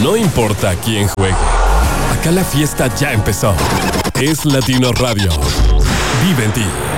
No importa quién juegue. Acá la fiesta ya empezó. Es Latino Radio. Vive en ti.